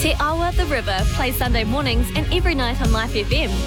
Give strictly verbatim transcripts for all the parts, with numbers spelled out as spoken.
Te Awa the River plays Sunday mornings and every night on Life F M.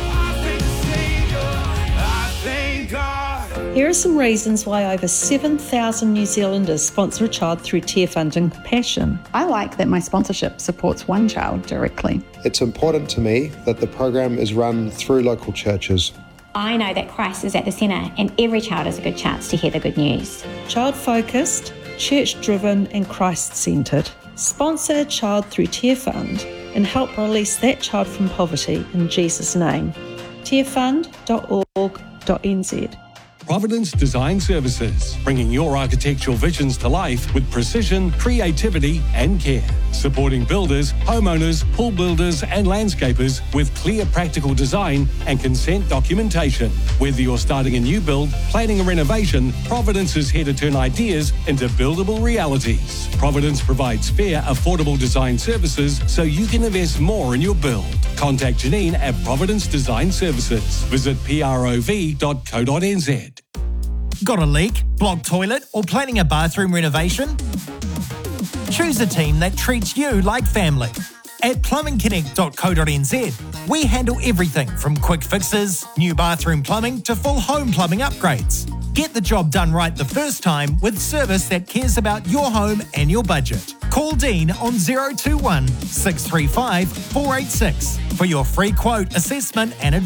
Here are some reasons why over seven thousand New Zealanders sponsor a child through Tearfund and Compassion. I like that my sponsorship supports one child directly. It's important to me that the program is run through local churches. I know that Christ is at the centre and every child has a good chance to hear the good news. Child-focused, church-driven and Christ-centred. Sponsor a child through Tearfund and help release that child from poverty in Jesus' name. tearfund dot org dot n z. Providence Design Services, bringing your architectural visions to life with precision, creativity and care. Supporting builders, homeowners, pool builders and landscapers with clear practical design and consent documentation. Whether you're starting a new build, planning a renovation, Providence is here to turn ideas into buildable realities. Providence provides fair, affordable design services so you can invest more in your build. Contact Janine at Providence Design Services. Visit prov dot co dot n z. Got a leak, blocked toilet, or planning a bathroom renovation? Choose a team that treats you like family. At plumbing connect dot co dot n z, we handle everything from quick fixes, new bathroom plumbing to full home plumbing upgrades. Get the job done right the first time with service that cares about your home and your budget. Call Dean on zero two one, six three five, four eight six for your free quote, assessment and advice.